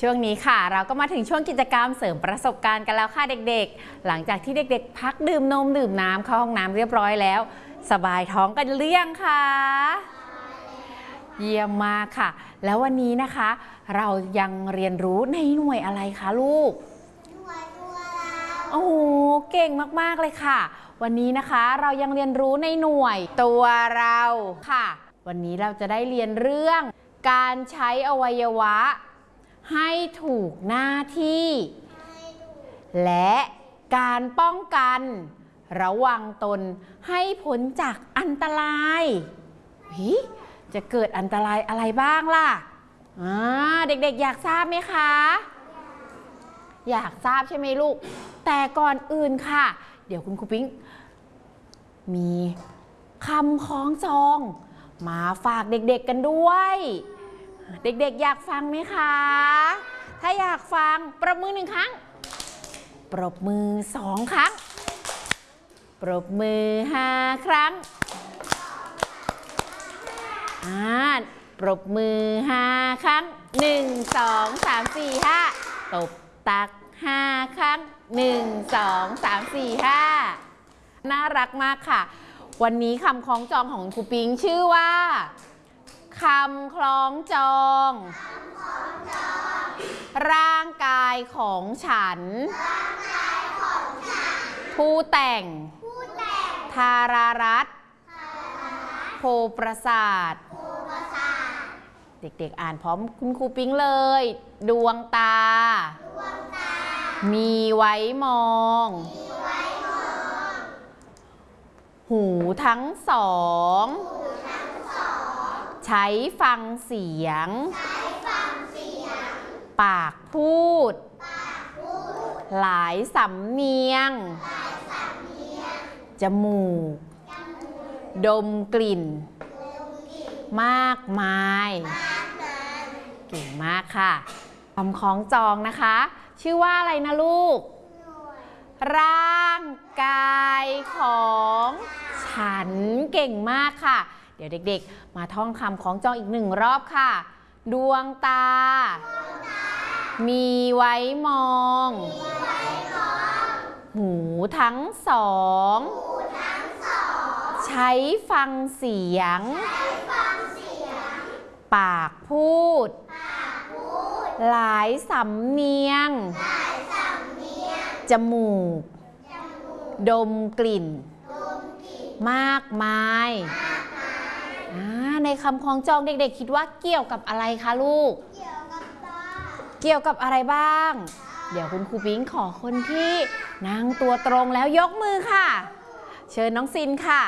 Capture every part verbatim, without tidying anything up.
ช่วงนี้ค่ะเราก็มาถึงช่วงกิจกรรมเสริมประสบการณ์กันแล้วค่ะเด็กๆหลังจากที่เด็กๆพักดื่มนมดื่มน้ำเข้าห้องน้ำเรียบร้อยแล้วสบายท้องกันหรือยังคะเยี่ยมมากค่ะแล้ววันนี้นะคะเรายังเรียนรู้ในหน่วยอะไรคะลูกหน่วยตัวเราโอ้โหเก่งมากๆเลยค่ะวันนี้นะคะเรายังเรียนรู้ในหน่วยตัวเราค่ะวันนี้เราจะได้เรียนเรื่องการใช้อวัยวะให้ถูกหน้าที่และการป้องกันระวังตนให้พ้นจากอันตรายจะเกิดอันตรายอะไรบ้างล่ะเด็กๆอยากทราบไหมคะอยากทราบใช่ไหมลูกแต่ก่อนอื่นค่ะเดี๋ยวคุณครูปิ๊งมีคำคล้องจองมาฝากเด็กๆกันด้วยเด็กๆอยากฟังไหมคะถ้าอยากฟังปรบมือหนึ่งครั้งปรบมือสองครั้งปรบมือห้าครั้งอ่าปรบมือห้าครั้งหนึ่งสองสามสี่ห้าตบตักห้าครั้งหนึ่งสองสามสี่ห้าน่ารักมากค่ะวันนี้คำคล้องจองของครูปิงชื่อว่าคำคล้องจองร่างกายของฉันผู้แต่งธารารัตน์โพประสาทเด็กๆอ่านพร้อมคุณครูปิ๊งเลยดวงตามีไว้มองหูทั้งสองใช้ฟังเสียงปากพูดหลายสำเนียงจมูกดมกลิ่นมากมายเก่งมากค่ะคำคล้องจองนะคะชื่อว่าอะไรนะลูกร่างกายของฉันเก่งมากค่ะเดี๋ยวเด็กๆมาท่องคำคล้องจองอีกหนึ่งรอบค่ะดวงตามีไว้มองหูทั้งสองใช้ฟังเสียงปากพูดหลายสำเนียงจมูกดมกลิ่นมากมายในคำคล้องจองเด็กๆคิดว่าเกี่ยวกับอะไรคะลูกเกี่ยวกับอะไรบ้างเดี๋ยวคุณครูปิ๊งขอคนที่นั่งตัวตรงแล้วยกมือค่ะเชิญน้องซินค่ะ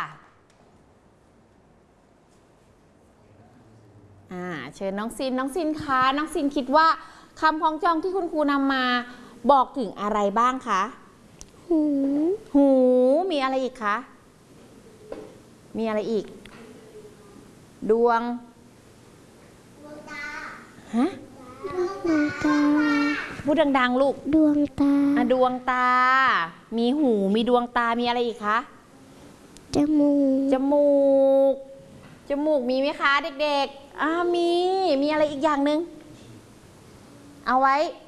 อ่าเชิญน้องซินน้องซินคะน้องซินคิดว่าคำคล้องจองที่คุณครูนำมาบอกถึงอะไรบ้างคะหูหูมีอะไรอีกคะมีอะไรอีกดวงดวงตาฮะดวงตาพูดดังๆลูกดวงตาอ่ะดวงตามีหูมีดวงตามีอะไรอีกคะจมูกจมูกจมูกมีไหมคะเด็กๆอ่ามีมีอะไรอีกอย่างหนึ่งเอาไว้